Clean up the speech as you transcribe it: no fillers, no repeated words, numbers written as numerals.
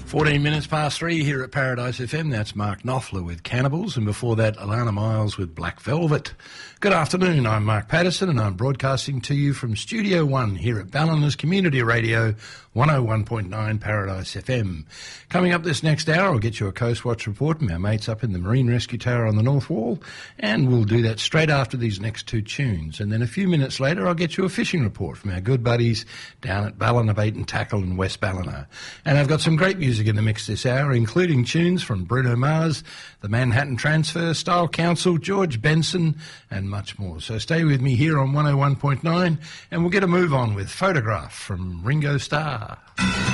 14 minutes past 3 here at Paradise FM. That's Mark Knopfler with Cannibals, and before that, Alana Miles with Black Velvet. Good afternoon, I'm Mark Patterson, and I'm broadcasting to you from Studio 1 here at Ballinars Community Radio, 101.9 Paradise FM. Coming up this next hour, I'll get you a Coast Watch report from our mates up in the Marine Rescue Tower on the North Wall, and we'll do that straight after these next two tunes. And then a few minutes later, I'll get you a fishing report from our good buddies down at Ballina Bait and Tackle in West Ballina. And I've got some great music in the mix this hour, including tunes from Bruno Mars, the Manhattan Transfer, Style Council, George Benson, and much more. So stay with me here on 101.9, and we'll get a move on with Photograph from Ringo Starr.